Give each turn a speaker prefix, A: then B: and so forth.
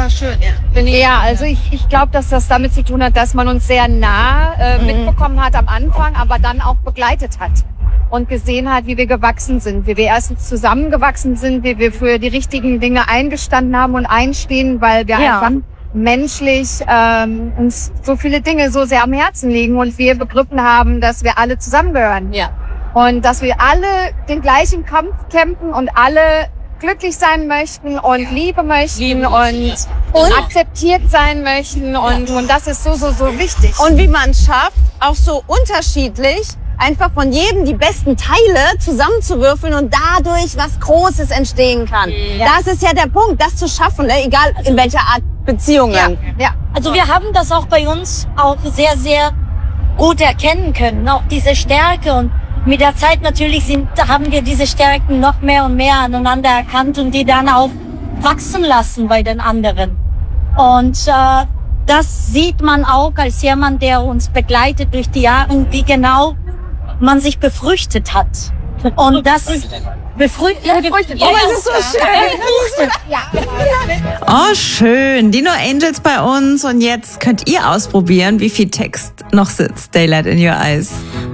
A: schön, ja.
B: Ja, also ich glaube, dass das damit zu tun hat, dass man uns sehr nah mitbekommen hat am Anfang, aber dann auch begleitet hat und gesehen hat, wie wir gewachsen sind, wie wir erstens zusammengewachsen sind, wie wir für die richtigen Dinge eingestanden haben und einstehen, weil wir einfach menschlich uns so viele Dinge so sehr am Herzen liegen und wir begriffen haben, dass wir alle zusammengehören.
A: Ja.
B: Und dass wir alle den gleichen Kampf kämpfen und alle glücklich sein möchten und Liebe möchten und akzeptiert sein möchten und das ist so wichtig.
C: Und wie man es schafft, auch so unterschiedlich, einfach von jedem die besten Teile zusammenzuwürfeln und dadurch was Großes entstehen kann. Ja. Das ist ja der Punkt, das zu schaffen, ne? Egal in welcher Art Beziehungen.
B: Ja.
D: Also wir haben das auch bei uns auch sehr, sehr gut erkennen können, auch diese Stärke und mit der Zeit natürlich haben wir diese Stärken noch mehr und mehr aneinander erkannt und die dann auch wachsen lassen bei den anderen. Und das sieht man auch als jemand, der uns begleitet durch die Jahre, wie genau man sich befruchtet hat. Und das befruchtet. Oh,
C: das ist so schön.
E: Oh, schön. Die No Angels bei uns. Und jetzt könnt ihr ausprobieren, wie viel Text noch sitzt. Daylight in Your Eyes.